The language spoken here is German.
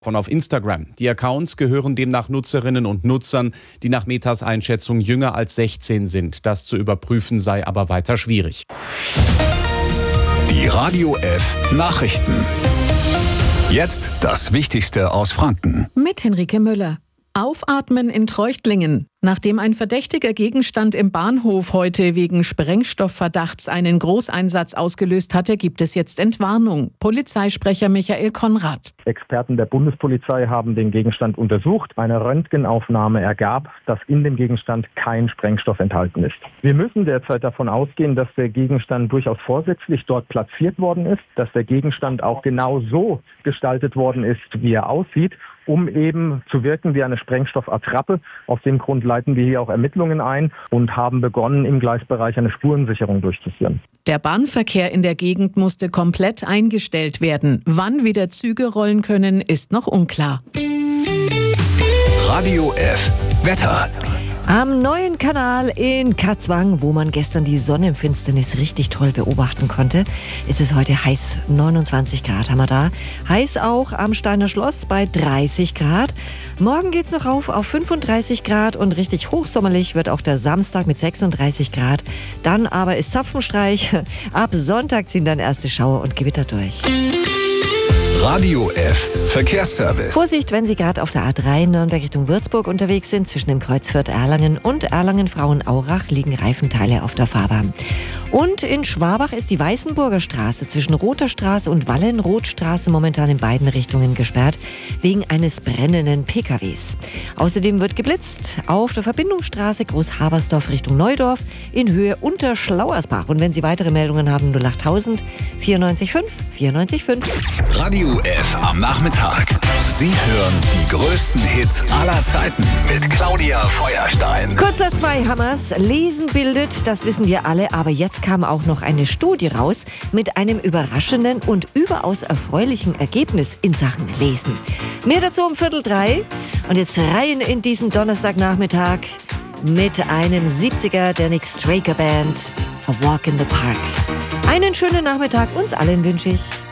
von auf Instagram. Die Accounts gehören demnach Nutzerinnen und Nutzern, die nach Metas Einschätzung jünger als 16 sind. Das zu überprüfen sei aber weiter schwierig. Die Radio F Nachrichten. Jetzt das Wichtigste aus Franken. Mit Henrike Müller. Aufatmen in Treuchtlingen. Nachdem ein verdächtiger Gegenstand im Bahnhof heute wegen Sprengstoffverdachts einen Großeinsatz ausgelöst hatte, gibt es jetzt Entwarnung. Polizeisprecher Michael Konrad. Experten der Bundespolizei haben den Gegenstand untersucht. Eine Röntgenaufnahme ergab, dass in dem Gegenstand kein Sprengstoff enthalten ist. Wir müssen derzeit davon ausgehen, dass der Gegenstand durchaus vorsätzlich dort platziert worden ist, dass der Gegenstand auch genau so gestaltet worden ist, wie er aussieht, um eben zu wirken wie eine Sprengstoffattrappe. Aus dem Grund leiten wir hier auch Ermittlungen ein und haben begonnen, im Gleisbereich eine Spurensicherung durchzuführen. Der Bahnverkehr in der Gegend musste komplett eingestellt werden. Wann wieder Züge rollen können, ist noch unklar. Radio F Wetter. Am neuen Kanal in Katzwang, wo man gestern die Sonnenfinsternis richtig toll beobachten konnte, ist es heute heiß. 29 Grad haben wir da. Heiß auch am Steiner Schloss bei 30 Grad. Morgen geht's noch rauf auf 35 Grad und richtig hochsommerlich wird auch der Samstag mit 36 Grad. Dann aber ist Zapfenstreich. Ab Sonntag ziehen dann erste Schauer und Gewitter durch. Radio F Verkehrsservice. Vorsicht, wenn Sie gerade auf der A3 Nürnberg Richtung Würzburg unterwegs sind. Zwischen dem Kreuz Fürth-Erlangen und Erlangen-Frauenaurach liegen Reifenteile auf der Fahrbahn. Und in Schwabach ist die Weißenburger Straße zwischen Roter Straße und Wallenrothstraße momentan in beiden Richtungen gesperrt, wegen eines brennenden PKWs. Außerdem wird geblitzt auf der Verbindungsstraße Großhabersdorf Richtung Neudorf in Höhe unter Schlauersbach. Und wenn Sie weitere Meldungen haben, 08000 94 5 94 5. Radio F am Nachmittag. Sie hören die größten Hits aller Zeiten mit Claudia Feuerstein. Kurz nach 2 Hammers. Lesen bildet, das wissen wir alle, aber jetzt kam auch noch eine Studie raus mit einem überraschenden und überaus erfreulichen Ergebnis in Sachen Lesen. Mehr dazu um 2:45. Und jetzt rein in diesen Donnerstagnachmittag mit einem 70er der Nick Straker Band, A Walk in the Park. Einen schönen Nachmittag uns allen wünsche ich.